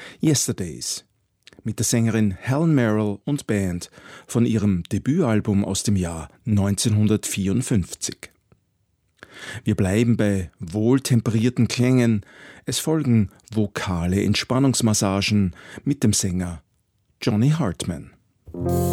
Yesterdays mit der Sängerin Helen Merrill und Band von ihrem Debütalbum aus dem Jahr 1954. Wir bleiben bei wohltemperierten Klängen. Es folgen vokale Entspannungsmassagen mit dem Sänger Johnny Hartman.